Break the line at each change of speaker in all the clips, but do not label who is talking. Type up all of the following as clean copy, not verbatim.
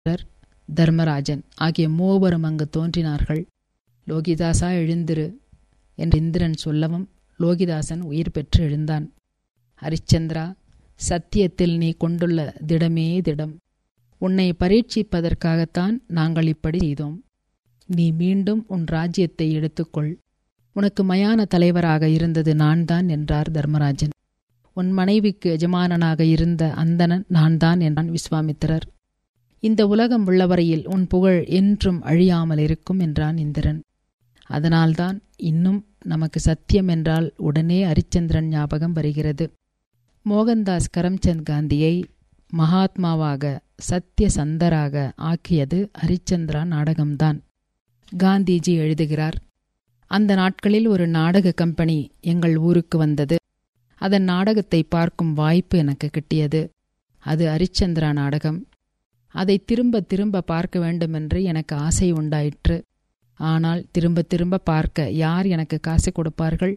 தர்மராஜன் ஆகிய மூவரும் அங்கு தோன்றினார்கள். லோகிதாசா எழுந்திரு என்று இந்திரன் சொல்லவும் லோகிதாசன் உயிர் பெற்று எழுந்தான். ஹரிச்சந்திரா, சத்தியத்தில் நீ கொண்டுள்ள திடமே திடம். உன்னை பரீட்சிப்பதற்காகத்தான் நாங்கள் இப்படி செய்தோம். நீ மீண்டும் உன் ராஜ்யத்தை எடுத்துக்கொள். உனக்கு மயான தலைவராக இருந்தது நான்தான் என்றார் தர்மராஜன். உன் மனைவிக்கு எஜமானனாக இருந்த அந்தணன் நான்தான் என்றான் விஸ்வாமித்திரர். இந்த உலகம் உள்ளவரையில் உன் புகழ் என்றும் அழியாமல் இருக்கும் என்றான் இந்திரன். அதனால்தான் இன்னும் நமக்கு சத்தியம் என்றால் உடனே ஹரிச்சந்திரன் ஞாபகம் வருகிறது. மோகன்தாஸ் கரம்சந்த் காந்தியை மகாத்மாவாக சத்திய சந்தராக ஆக்கியது ஹரிச்சந்திரா நாடகம்தான். காந்திஜி எழுதுகிறார், அந்த நாட்களில் ஒரு நாடக கம்பெனி எங்கள் ஊருக்கு வந்தது. அதன் நாடகத்தை பார்க்கும் வாய்ப்பு எனக்கு கிட்டியது. அது ஹரிச்சந்திரா நாடகம். அதை திரும்ப திரும்ப பார்க்க வேண்டுமென்று எனக்கு ஆசை உண்டாயிற்று. ஆனால் திரும்ப திரும்ப பார்க்க யார் எனக்கு காசு கொடுப்பார்கள்?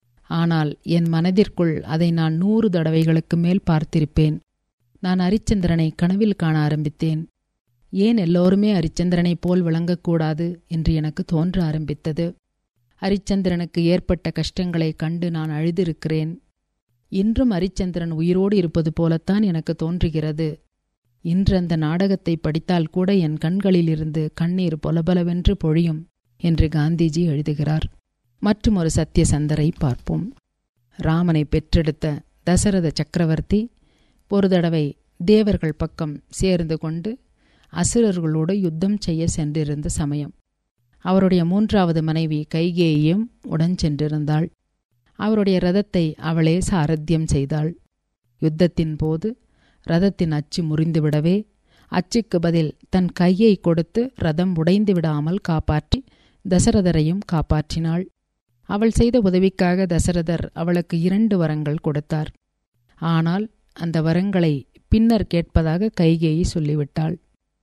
ஆனால் என் மனதிற்குள் அதை நான் 100 தடவைகளுக்கு மேல் பார்த்திருப்பேன். நான் ஹரிச்சந்திரனை கனவில் காண ஆரம்பித்தேன். ஏன் எல்லோருமே ஹரிச்சந்திரனைப் போல் விளங்கக்கூடாது என்று எனக்கு தோன்ற ஆரம்பித்தது. ஹரிச்சந்திரனுக்கு ஏற்பட்ட கஷ்டங்களைக் கண்டு நான் அழுதிருக்கிறேன். இன்றும் ஹரிச்சந்திரன் உயிரோடு இருப்பது போலத்தான் எனக்கு தோன்றுகிறது. இன்று அந்த நாடகத்தை படித்தால் கூட என் கண்களிலிருந்து கண்ணீர் பொலபலவென்று பொழியும் என்று காந்திஜி எழுதுகிறார். மற்றும் ஒரு சத்திய சந்தரை பார்ப்போம். ராமனை பெற்றெடுத்த தசரத சக்கரவர்த்தி ஒரு தடவை தேவர்கள் பக்கம் சேர்ந்து கொண்டு அசுரர்களோடு யுத்தம் செய்ய சென்றிருந்த சமயம் அவருடைய 3வது மனைவி கைகேயியும் உடன் சென்றிருந்தாள். அவருடைய ரதத்தை அவளே சாரத்தியம் செய்தாள். யுத்தத்தின் போது ரதத்தின் அச்சு முறிந்துவிடவே அச்சுக்கு பதில் தன் கையை கொடுத்து ரதம் உடைந்து விடாமல் காப்பாற்றி தசரதரையும் காப்பாற்றினாள். அவள் செய்த உதவிக்காக தசரதர் அவளுக்கு 2 வரங்கள் கொடுத்தார். ஆனால் அந்த வரங்களை பின்னர் கேட்பதாக கைகேயி சொல்லிவிட்டாள்.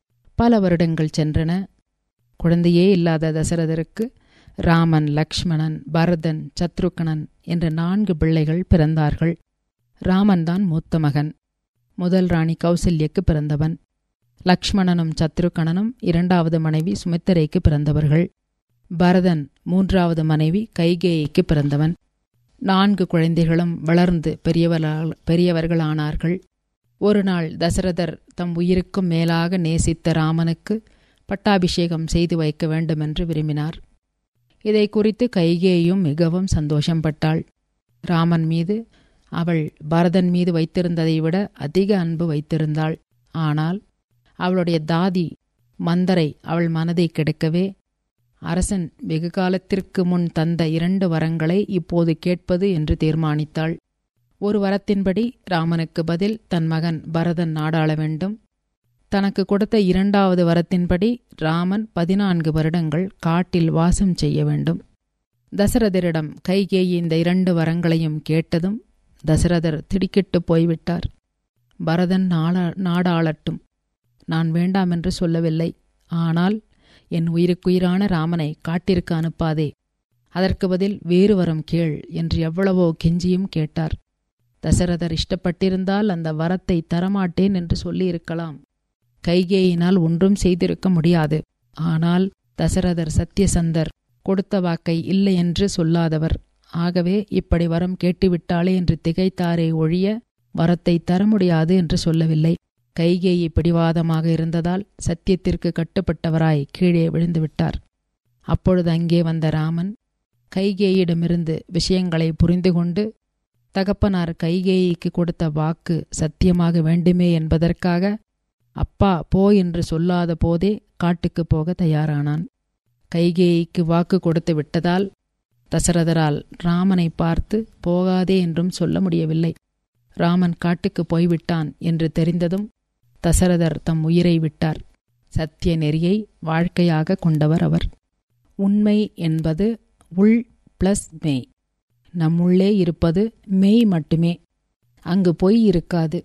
பல வருடங்கள் சென்றன. குழந்தையே இல்லாத தசரதருக்கு ராமன், லக்ஷ்மணன், பரதன், சத்ருக்கனன் என்ற 4 பிள்ளைகள் பிறந்தார்கள். ராமன் தான் மூத்த மகன். முதல் ராணி கௌசல்யக்கு பிறந்தவன். லக்ஷ்மணனும் சத்ருக்கனனும் 2வது மனைவி சுமித்திரைக்கு பிறந்தவர்கள். பரதன் 3வது மனைவி கைகேயிக்கு பிறந்தவன். 4 குழந்தைகளும் வளர்ந்து பெரியவர்களானார்கள். ஒரு நாள் தசரதர் தம் உயிருக்கும் மேலாக நேசித்த ராமனுக்கு பட்டாபிஷேகம் செய்து வைக்க வேண்டுமென்று விரும்பினார். இதை குறித்து கைகேயும் மிகவும் சந்தோஷப்பட்டாள். ராமன் மீது அவள் பரதன் மீது வைத்திருந்ததை விட அதிக அன்பு வைத்திருந்தாள். ஆனால் அவளுடைய தாதி மந்தரை அவள் மனதை கெடுக்கவே அரசன் வெகு காலத்திற்கு முன் தந்த 2 வரங்களை இப்போது கேட்பது என்று தீர்மானித்தாள். ஒரு வரத்தின்படி ராமனுக்கு பதில் தன் மகன் பரதன் நாடாள வேண்டும். தனக்கு கொடுத்த 2வது வரத்தின்படி ராமன் 14 வருடங்கள் காட்டில் வாசம் செய்ய வேண்டும். தசரதரிடம் கைகேயி இந்த 2 வரங்களையும் கேட்டதும் தசரதர் திடுக்கிட்டு போய்விட்டார். பரதன் நாடாளட்டும், நான் வேண்டாம் என்று சொல்லவில்லை. ஆனால் என் உயிருக்குயிரான ராமனை காட்டிற்கு அனுப்பாதே, அதற்கு பதில் வேறு வரம் கேள் என்று எவ்வளவோ கெஞ்சியும் கேட்டார். தசரதர் இஷ்டப்பட்டிருந்தால் அந்த வரத்தை தரமாட்டேன் என்று சொல்லியிருக்கலாம். கைகேயினால் ஒன்றும் செய்திருக்க முடியாது. ஆனால் தசரதர் சத்தியசந்தர், கொடுத்த வாக்கை இல்லை என்று சொல்லாதவர். ஆகவே இப்படி வரம் கேட்டுவிட்டாளே என்று திகைத்தாரே ஒழிய வரத்தை தர முடியாது என்று சொல்லவில்லை. கைகேயி பிடிவாதமாக இருந்ததால் சத்தியத்திற்கு கட்டுப்பட்டவராய் கீழே விழுந்துவிட்டார். அப்பொழுது அங்கே வந்த ராமன் கைகேயிடமிருந்து விஷயங்களை புரிந்து கொண்டு தகப்பனார் கைகேயிக்கு கொடுத்த வாக்கு சத்தியமாக வேண்டுமே என்பதற்காக அப்பா போ என்று சொல்லாத போதே காட்டுக்கு போக தயாரானான். கைகேயிக்கு வாக்கு கொடுத்து விட்டதால் தசரதரால் ராமனை பார்த்து போகாதே என்றும் சொல்ல முடியவில்லை. ராமன் காட்டுக்கு போய்விட்டான் என்று தெரிந்ததும் தசரதர் தம் உயிரை விட்டார். சத்திய நெறியை வாழ்க்கையாக கொண்டவர் அவர். உண்மை என்பது உள் பிளஸ் மெய். நம்முள்ளே இருப்பது மெய் மட்டுமே. அங்கு பொய் இருக்காது.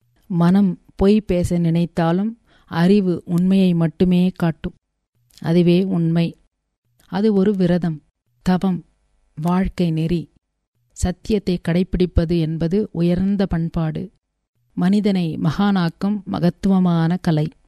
மனம் பொய் பேச நினைத்தாலும் அறிவு உண்மையை மட்டுமே காட்டும். அதுவே உண்மை. அது ஒரு விரதம், தவம், வாழ்க்கை நெறி. சத்தியத்தை கடைப்பிடிப்பது என்பது உயர்ந்த பண்பாடு. மனிதனை மகானாக்கும் மகத்துவமான கலை.